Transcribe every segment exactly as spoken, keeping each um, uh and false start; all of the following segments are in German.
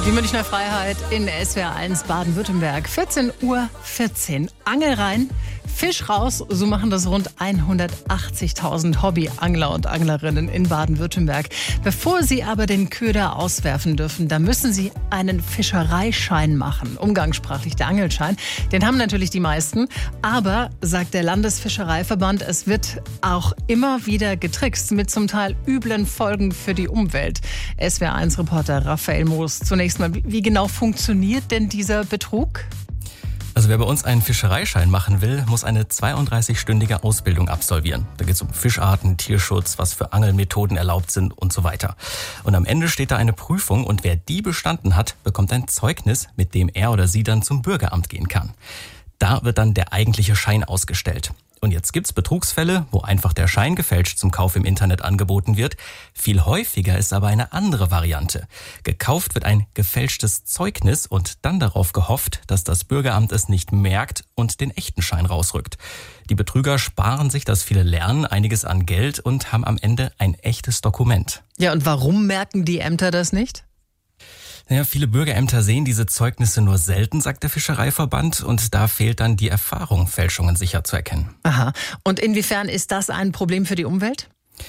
Die Münchner Freiheit in S W R eins Baden-Württemberg. vierzehn Uhr vierzehn. Angel rein, Fisch raus. So machen das rund hundertachtzigtausend Hobbyangler und Anglerinnen in Baden-Württemberg. Bevor sie aber den Köder auswerfen dürfen, da müssen sie einen Fischereischein machen. Umgangssprachlich der Angelschein. Den haben natürlich die meisten. Aber, sagt der Landesfischereiverband, es wird auch immer wieder getrickst mit zum Teil üblen Folgen für die Umwelt. S W R eins Reporter Raphael Moos. Zunächst mal, wie genau funktioniert denn dieser Betrug? Also wer bei uns einen Fischereischein machen will, muss eine zweiunddreißigstündige Ausbildung absolvieren. Da geht es um Fischarten, Tierschutz, was für Angelmethoden erlaubt sind und so weiter. Und am Ende steht da eine Prüfung und wer die bestanden hat, bekommt ein Zeugnis, mit dem er oder sie dann zum Bürgeramt gehen kann. Da wird dann der eigentliche Schein ausgestellt. Und jetzt gibt's Betrugsfälle, wo einfach der Schein gefälscht zum Kauf im Internet angeboten wird. Viel häufiger ist aber eine andere Variante. Gekauft wird ein gefälschtes Zeugnis und dann darauf gehofft, dass das Bürgeramt es nicht merkt und den echten Schein rausrückt. Die Betrüger sparen sich das viele Lernen, einiges an Geld und haben am Ende ein echtes Dokument. Ja, und warum merken die Ämter das nicht? Naja, viele Bürgerämter sehen diese Zeugnisse nur selten, sagt der Fischereiverband. Und da fehlt dann die Erfahrung, Fälschungen sicher zu erkennen. Aha. Und inwiefern ist das ein Problem für die Umwelt?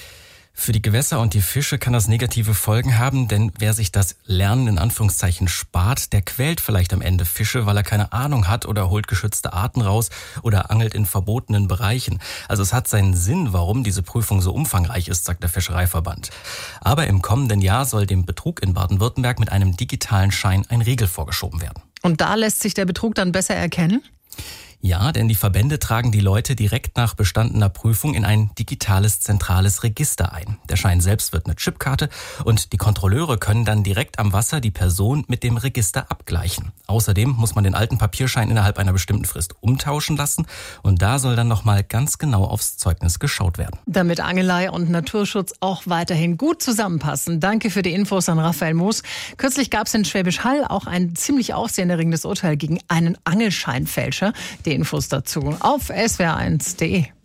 Für die Gewässer und die Fische kann das negative Folgen haben, denn wer sich das Lernen in Anführungszeichen spart, der quält vielleicht am Ende Fische, weil er keine Ahnung hat oder holt geschützte Arten raus oder angelt in verbotenen Bereichen. Also es hat seinen Sinn, warum diese Prüfung so umfangreich ist, sagt der Fischereiverband. Aber im kommenden Jahr soll dem Betrug in Baden-Württemberg mit einem digitalen Schein ein Riegel vorgeschoben werden. Und da lässt sich der Betrug dann besser erkennen? Ja, denn die Verbände tragen die Leute direkt nach bestandener Prüfung in ein digitales zentrales Register ein. Der Schein selbst wird eine Chipkarte und die Kontrolleure können dann direkt am Wasser die Person mit dem Register abgleichen. Außerdem muss man den alten Papierschein innerhalb einer bestimmten Frist umtauschen lassen und da soll dann nochmal ganz genau aufs Zeugnis geschaut werden. Damit Angelei und Naturschutz auch weiterhin gut zusammenpassen. Danke für die Infos an Raphael Moos. Kürzlich gab es in Schwäbisch Hall auch ein ziemlich aufsehenerregendes Urteil gegen einen Angelscheinfälscher. Die Infos dazu auf S W R eins punkt de.